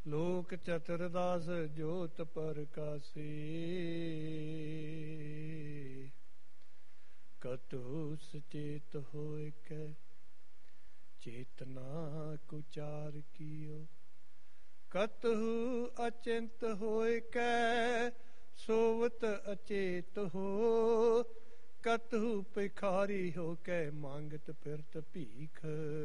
ਲੋਕ ਚਤੁਰਦਾਸ ਜੋਤ ਪ੍ਰਕਾਸੀ। ਕਤਹੁ ਸਚੇਤ ਹੋਇ ਕੈ ਚੇਤਨਾ ਕੁਚਾਰ ਕੀਓ। ਕਤਹੁ ਅਚਿੰਤ ਹੋਇ ਕੈ ਸੋਵਤ ਅਚੇਤ ਹੋ। ਕਤਹੁ ਭਿਖਾਰੀ ਹੋ ਕੈ ਮੰਗਤ ਫਿਰਤ ਭੀਖ।